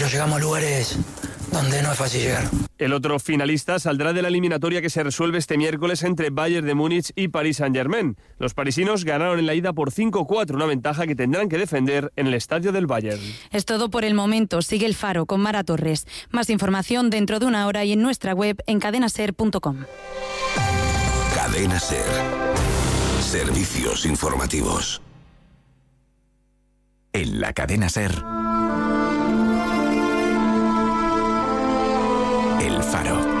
pero llegamos a lugares donde no es fácil llegar. El otro finalista saldrá de la eliminatoria que se resuelve este miércoles entre Bayern de Múnich y Paris Saint-Germain. Los parisinos ganaron en la ida por 5-4, una ventaja que tendrán que defender en el estadio del Bayern. Es todo por el momento. Sigue El Faro con Mara Torres. Más información dentro de una hora y en nuestra web en cadenaser.com. Cadena Ser. Servicios informativos. En la Cadena Ser. El Faro.